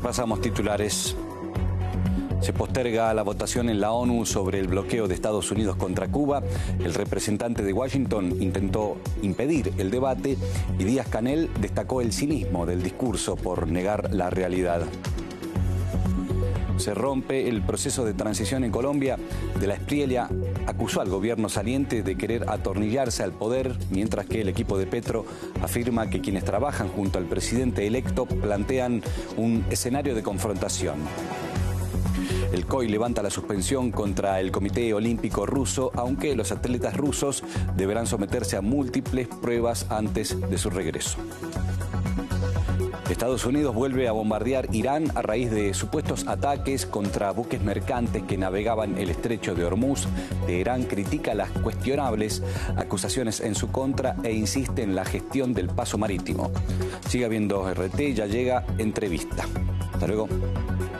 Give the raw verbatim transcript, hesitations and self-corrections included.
Repasamos titulares. Se posterga la votación en la ONU sobre el bloqueo de Estados Unidos contra Cuba. El representante de Washington intentó impedir el debate y Díaz-Canel destacó el cinismo del discurso por negar la realidad. Se rompe el proceso de transición en Colombia. De la Espriella acusó al gobierno saliente de querer atornillarse al poder, mientras que el equipo de Petro afirma que quienes trabajan junto al presidente electo plantean un escenario de confrontación. El C O I levanta la suspensión contra el Comité Olímpico Ruso, aunque los atletas rusos deberán someterse a múltiples pruebas antes de su regreso. Estados Unidos vuelve a bombardear Irán a raíz de supuestos ataques contra buques mercantes que navegaban el estrecho de Hormuz. Teherán critica las cuestionables acusaciones en su contra e insiste en la gestión del paso marítimo. Siga viendo R T, ya llega entrevista. Hasta luego.